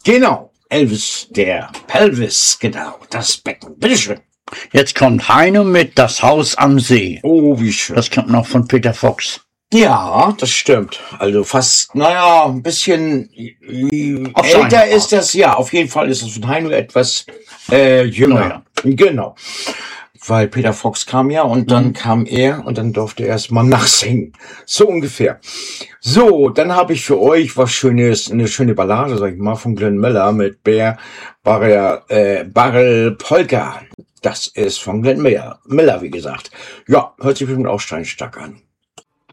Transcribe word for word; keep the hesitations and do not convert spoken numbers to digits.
Genau, Elvis, der Pelvis, genau, das Becken. Bitteschön. Jetzt kommt Heino mit Das Haus am See. Oh, wie schön. Das kommt noch von Peter Fox. Ja, das stimmt. Also fast, naja, ein bisschen äh, Auf älter seine ist das, ja, auf jeden Fall ist das von Heino etwas äh, jünger. Genau. Weil Peter Fox kam ja und dann Mhm. kam er und dann durfte er erst mal nachsingen. So ungefähr. So, dann habe ich für euch was Schönes, eine schöne Ballade, sag ich mal, von Glenn Miller mit Bär Barrel, äh, Barrel Polka. Das ist von Glenn Miller, Miller, wie gesagt. Ja, hört sich bestimmt auch steinstark an.